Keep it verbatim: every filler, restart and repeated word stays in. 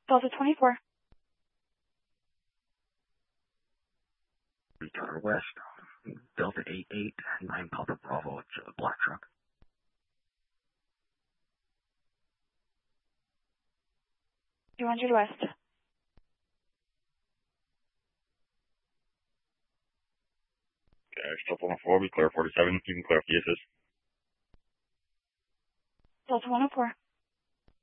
Delta twenty-four. Turn west. Delta eight eight nine Papa Bravo. It's a black truck. two hundred west. Okay, Delta one oh four, we clear forty-seven, you can clear off the assist. Delta one oh four.